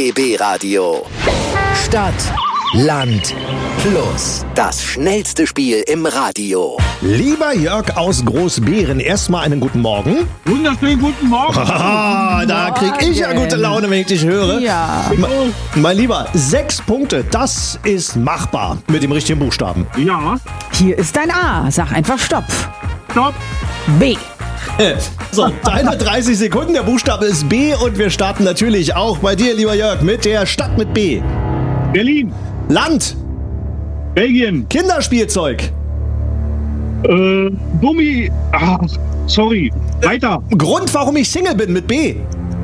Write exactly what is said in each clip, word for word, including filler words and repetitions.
B B Radio. Stadt, Land, Plus. Das schnellste Spiel im Radio. Lieber Jörg aus Großbeeren, erstmal einen guten Morgen. Wunderschönen guten Morgen. Ah, da krieg ich ja gute Laune, wenn ich dich höre. Ja. Ma- Mein Lieber, sechs Punkte, das ist machbar mit dem richtigen Buchstaben. Ja, Hier ist dein A. Sag einfach Stopp. stopp. B. Äh, So, deine dreißig Sekunden, der Buchstabe ist B und wir starten natürlich auch bei dir, lieber Jörg, mit der Stadt mit B. Berlin, Land, Belgien, Kinderspielzeug, äh, Gummi. Ach, sorry. Weiter. Grund, warum ich Single bin mit B.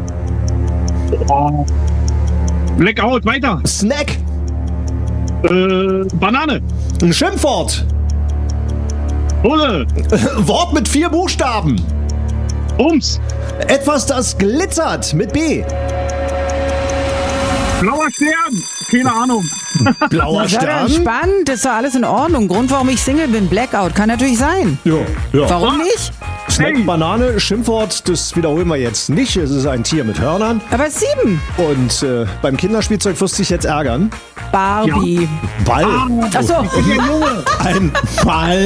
Oh. Blackout, weiter. Snack, Äh, Banane, ein Schimpfwort, Bulle, Wort mit vier Buchstaben, Ums, etwas, das glitzert mit B. blauer Stern. Keine Ahnung. Blauer Sei doch Stern. entspannt, ist doch alles in Ordnung. Grund, warum ich Single bin, Blackout, kann natürlich sein. Ja, ja. Warum nicht? Snack, Hey. Banane, Schimpfwort, das wiederholen wir jetzt nicht. Es ist ein Tier mit Hörnern. Aber es ist sieben. Und äh, beim Kinderspielzeug wirst du dich jetzt ärgern. Barbie. Ball. Achso, Ein Ball.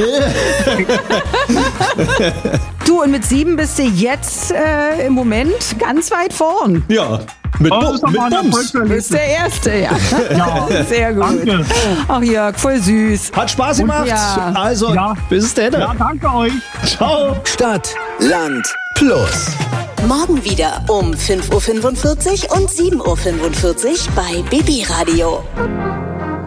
du, und mit sieben bist du jetzt äh, im Moment ganz weit vorn. Ja, mit, Oh, Bu das ist doch mal mit ein Bums. Du bist Erfolgserlebnis. der Erste, ja. Ja, Sehr gut. danke. Ach Jörg, voll süß. Hat Spaß gemacht. Ja. Also, Ja. bis dann. Ja, danke euch. Ciao. Stadt, Land, Plus. Morgen wieder um fünf Uhr fünfundvierzig und sieben Uhr fünfundvierzig bei B B Radio.